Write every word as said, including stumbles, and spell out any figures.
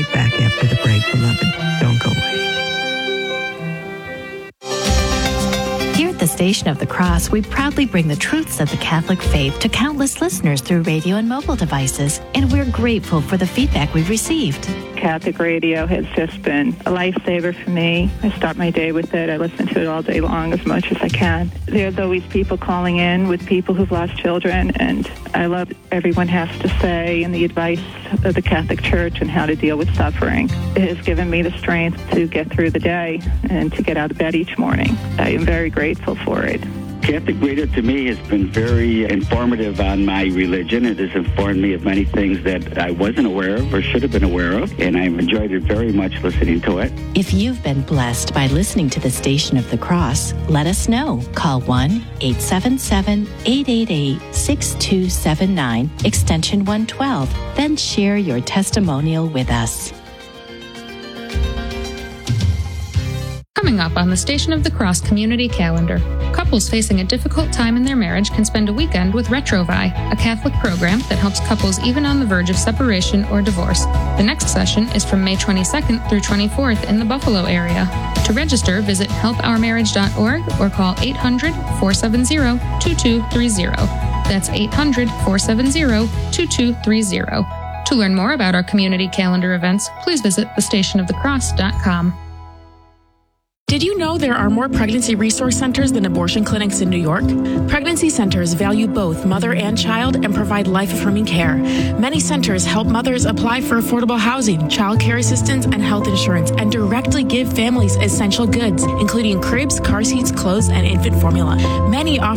right back after the break, beloved. Don't go away. Here at the Station of the Cross, we proudly bring the truths of the Catholic faith to countless listeners through radio and mobile devices, and we're grateful for the feedback we've received. Catholic radio has just been a lifesaver for me. I start my day with it. I listen to it all day long as much as I can. There's always people calling in with people who've lost children, and I love what everyone has to say and the advice of the Catholic Church and how to deal with suffering. It has given me the strength to get through the day and to get out of bed each morning. I am very grateful for it. Catholic radio to me has been very informative on my religion. It has informed me of many things that I wasn't aware of or should have been aware of, and I've enjoyed it very much listening to it. If you've been blessed by listening to the Station of the Cross, let us know. Call one eight seven seven, eight eight eight, six two seven nine, extension one twelve. Then share your testimonial with us. Coming up on the Station of the Cross community calendar, couples facing a difficult time in their marriage can spend a weekend with RetroVi, a Catholic program that helps couples even on the verge of separation or divorce. The next session is from May twenty-second through twenty-fourth in the Buffalo area. To register, visit help our marriage dot org or call eight hundred, four seven zero, two two three zero. That's eight hundred, four seven zero, two two three zero. To learn more about our community calendar events, please visit the station of the cross dot com. Did you know there are more pregnancy resource centers than abortion clinics in New York? Pregnancy centers value both mother and child and provide life-affirming care. Many centers help mothers apply for affordable housing, child care assistance, and health insurance, and directly give families essential goods, including cribs, car seats, clothes, and infant formula. Many offer